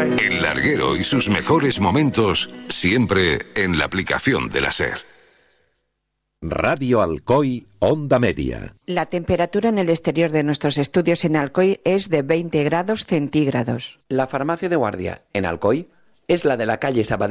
El larguero y sus mejores momentos, siempre en la aplicación de la SER. Radio Alcoy, Onda Media. La temperatura en el exterior de nuestros estudios en Alcoy es de 20 grados centígrados. La farmacia de guardia en Alcoy es la de la calle Sabadell